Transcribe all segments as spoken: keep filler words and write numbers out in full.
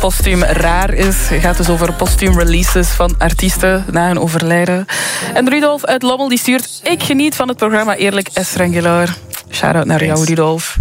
postuum raar is. Het gaat dus over postuum releases van artiesten na een overlijden. En Rudolf uit Lommel die stuurt: ik geniet van het programma Eerlijk Estrangelaar. Shout-out naar jou, Rudolf.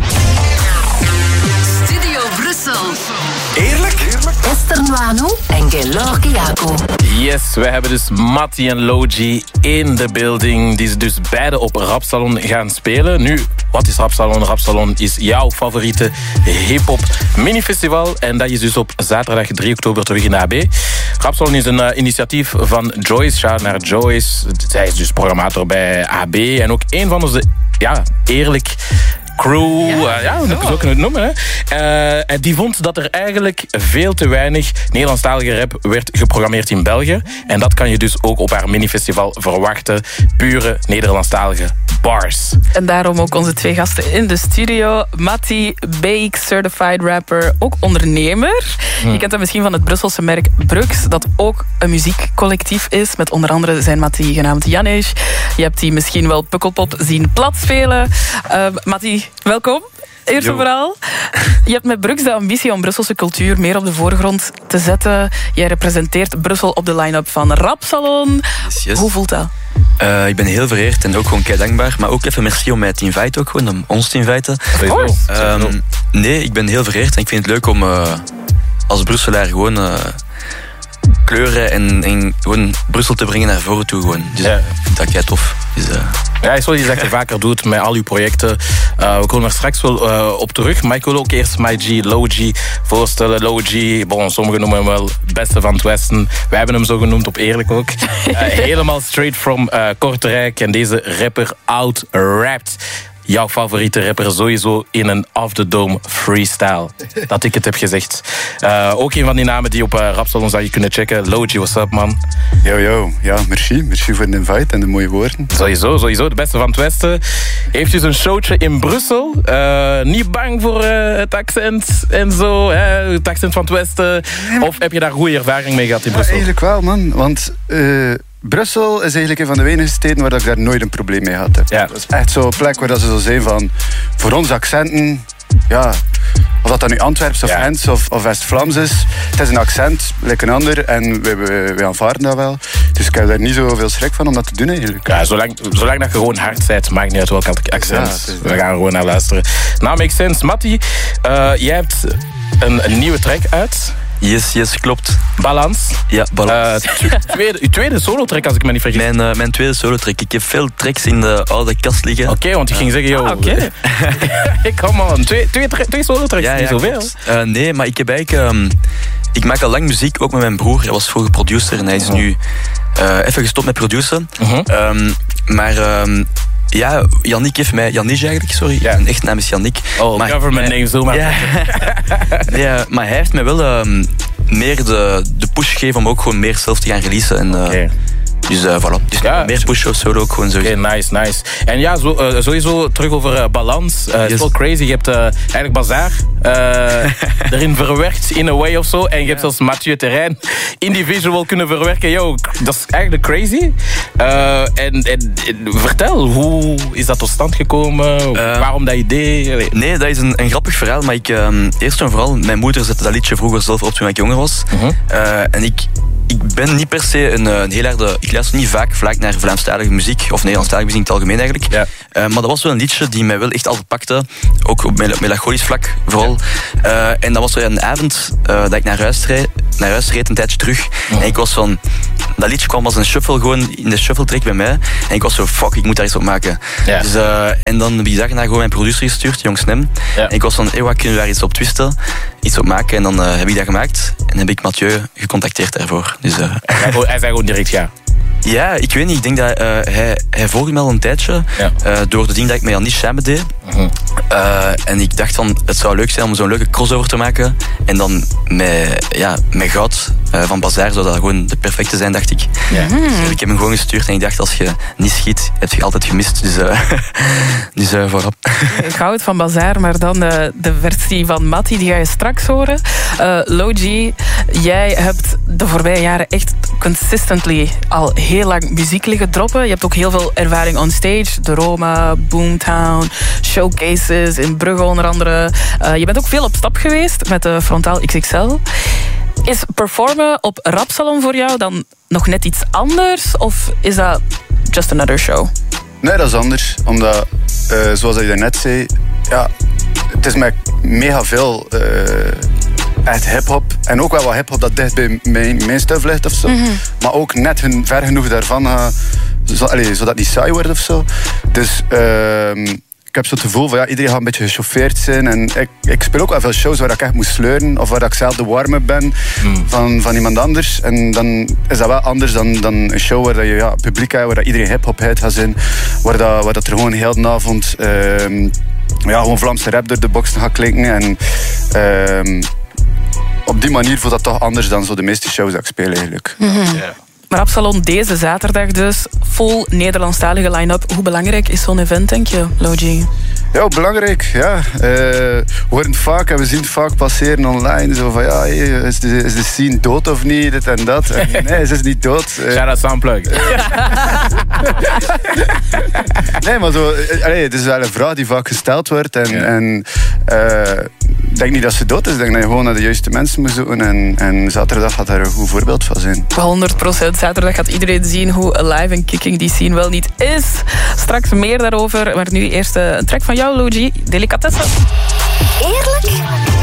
Studio Brussel. Eerlijk? Esther Nwanu en Gelorge Jaco. Yes, wij hebben dus Matty en Logi in de building. Die ze dus beide op Rapsalon gaan spelen. Nu, wat is Rapsalon? Rapsalon is jouw favoriete hip-hop minifestival. En dat is dus op zaterdag drie oktober terug in de A B. Rapsalon is een uh, initiatief van Joyce. Shout naar Joyce. Zij is dus programmator bij A B. En ook een van onze, ja, eerlijk... crew, ja, uh, ja dat zo kunnen we het noemen. Hè. Uh, die vond dat er eigenlijk veel te weinig Nederlandstalige rap werd geprogrammeerd in België. En dat kan je dus ook op haar minifestival verwachten. Pure Nederlandstalige bars. En daarom ook onze twee gasten in de studio. Matty Beek, certified rapper, ook ondernemer. Hmm. Je kent hem misschien van het Brusselse merk Brux, dat ook een muziekcollectief is. Met onder andere zijn Matty genaamd Janesh. Je hebt die misschien wel Pukkelpop zien platspelen. Uh, Matty, welkom. Eerst en vooral, je hebt met Brux de ambitie om Brusselse cultuur meer op de voorgrond te zetten. Jij representeert Brussel op de line-up van Rapsalon. Yes, yes. Hoe voelt dat? Uh, ik ben heel vereerd en ook gewoon kei dankbaar. Maar ook even merci om mij te inviten, ook gewoon, om ons te inviten. Um, nee, ik ben heel vereerd en ik vind het leuk om uh, als Brusselaar gewoon... Uh, kleuren en, en gewoon Brussel te brengen naar voren toe. Gewoon. Dus ja. Ik vind dat kei tof. Dus, uh... Ja, is wat je zegt, vaker doet met al uw projecten. Uh, we komen er straks wel uh, op terug. Maar ik wil ook eerst My G, Logi voorstellen. Logi, bon, sommigen noemen hem wel het beste van het Westen. Wij hebben hem zo genoemd op Eerlijk ook. Uh, helemaal straight from uh, Kortrijk. En deze rapper out-rapt jouw favoriete rapper sowieso in een Off the Dome freestyle. Dat ik het heb gezegd. Uh, ook een van die namen die op uh, Rapsalon zou je kunnen checken. Logi, what's up, man? Yo, yo. Ja, merci. Merci voor de invite en de mooie woorden. Sowieso, sowieso. De beste van het Westen. Heeft dus een showtje in Brussel. Uh, niet bang voor uh, het accent en zo. Hè? Het accent van het Westen. Of heb je daar goede ervaring mee gehad in Brussel? Ja, eigenlijk wel, man. Want... Uh... Brussel is eigenlijk een van de weinige steden waar ik daar nooit een probleem mee had. Ja. Dat is echt zo'n plek waar ze zo zijn van... Voor ons accenten... Ja, of dat dan nu Antwerps of ja. Gens of, of West-Vlaams is. Het is een accent, like een ander. En we, we, we aanvaarden dat wel. Dus ik heb daar niet zoveel schrik van om dat te doen eigenlijk. Ja, zolang, zolang dat je gewoon hard bent, maakt niet uit welk accent. Ja, we gaan er gewoon naar luisteren. Nou, makes sense. Matty, uh, jij hebt een, een nieuwe track uit... Yes, yes, klopt. Balans. Ja, Balans. Uh, tweede, uw tweede solo-track, als ik me niet vergis. Mijn, uh, mijn tweede solo-track. Ik heb veel tracks in de oude kast liggen. Oké, okay, want je ging zeggen, joh... Ah, oké. Ik kom man, twee, twee, twee solo-tracks, ja, niet ja, zoveel. Uh, nee, maar ik heb eigenlijk... Um, ik maak al lang muziek, ook met mijn broer. Hij was vroeger producer en hij is nu uh, even gestopt met produceren. Uh-huh. Um, maar... Um, Ja, Yannick heeft mij... Yannick eigenlijk, sorry. Ja. Mijn echte naam is Yannick. Oh, maar government name, zo maar. Ja. ja, maar hij heeft mij wel um, meer de, de push gegeven om ook gewoon meer zelf te gaan releasen. En, uh, okay. Dus uh, voilà. Dus ja, meer push of solo ook gewoon zo. Oké, okay, nice, nice. En ja, zo, uh, sowieso terug over uh, balans. Het uh, yes. is wel crazy. Je hebt uh, eigenlijk Bazaar uh, erin verwerkt in a way of zo. En je hebt zelfs Mathieu Terrein in die visual kunnen verwerken. Yo, dat is eigenlijk crazy. Uh, en, en, en vertel, hoe is dat tot stand gekomen? Uh, Waarom dat idee? Allee. Nee, dat is een, een grappig verhaal. Maar ik, um, eerst en vooral, mijn moeder zette dat liedje vroeger zelf op toen ik jonger was. Uh-huh. Uh, en ik... Ik ben niet per se een, een heel harde... Ik luister niet vaak vlak naar Vlaamstalige muziek of Nederlandstalige muziek in het algemeen eigenlijk. Ja. Uh, maar dat was wel een liedje die mij wel echt altijd pakte. Ook op mel- melancholisch vlak vooral. Ja. Uh, en dat was er een avond uh, dat ik naar huis reed, naar huis reed een tijdje terug. Ja. En ik was van... Dat liedje kwam als een shuffle gewoon in de shuffle track bij mij. En ik was zo, fuck, ik moet daar iets op maken. Ja. Dus, uh, en dan heb ik daarna gewoon mijn producer gestuurd, Jong Snem. Ja. En ik was van, hey, wat kunnen we daar iets op twisten? Iets op maken. En dan uh, heb ik dat gemaakt. En heb ik Mathieu gecontacteerd daarvoor. Dus, uh, hij zei gewoon direct ja. Ja, ik weet niet. Ik denk dat uh, hij, hij volgde me al een tijdje. Ja. Uh, door de dingen dat ik met Janis samen deed. Uh-huh. Uh, en ik dacht van, het zou leuk zijn om zo'n leuke crossover te maken. En dan met, ja, met Goud uh, van Bazaar zou dat gewoon de perfecte zijn, dacht ik. Ja. Dus ik heb hem gewoon gestuurd en ik dacht, als je niet schiet, heb je altijd gemist. Dus, uh, dus uh, voorop. Goud van Bazaar, maar dan de, de versie van Matty, die ga je straks horen. Uh, Logi, jij hebt de voorbije jaren echt consistently al heel lang muziek liggen droppen. Je hebt ook heel veel ervaring on stage. De Roma, Boomtown, showcases in Brugge onder andere. Uh, je bent ook veel op stap geweest met de Frontaal X X L. Is performen op Rapsalon voor jou dan nog net iets anders? Of is dat just another show? Nee, dat is anders. Omdat, uh, zoals je daarnet zei... Ja, het is met mega veel... Uh, echt hip-hop. En ook wel wat hip-hop dat dicht bij mijn, mijn stuff ligt of zo. Mm-hmm. Maar ook net hun, ver genoeg daarvan... Uh, zo, allez, zodat het niet saai wordt of zo. Dus... Uh, ik heb zo het gevoel van ja, iedereen gaat een beetje gechauffeerd zijn. En ik, ik speel ook wel veel shows waar ik echt moet sleuren. Of waar ik zelf de warm-up ben mm. van, van iemand anders. En dan is dat wel anders dan, dan een show waar je ja, publiek hebt. Waar dat iedereen hip-hop gaat zijn. Waar, dat, waar dat er gewoon heel de avond... Uh, ja, gewoon Vlaamse rap door de boxen gaat klinken. En uh, op die manier voelt dat toch anders dan zo de meeste shows dat ik speel eigenlijk. Mm-hmm. Yeah. Maar Rapsalon deze zaterdag dus, vol Nederlandstalige line-up. Hoe belangrijk is zo'n event, denk je, Logi? Ja, belangrijk, ja. Uh, we horen het vaak en we zien het vaak passeren online. Zo van, ja, hey, is, de, is de scene dood of niet, dit en dat. En nee, ze is niet dood. Uh, Shout out Soundplug. Nee, maar zo, allee, het is wel een vraag die vaak gesteld wordt. En, yeah. en uh, ik denk niet dat ze dood is. Ik denk dat je gewoon naar de juiste mensen moet zoeken. En, en zaterdag gaat daar een goed voorbeeld van zijn. honderd procent. Zaterdag gaat iedereen zien hoe alive en kicking die scene wel niet is. Straks meer daarover. Maar nu eerst een track van jou, Logi. Delicatessen. Eerlijk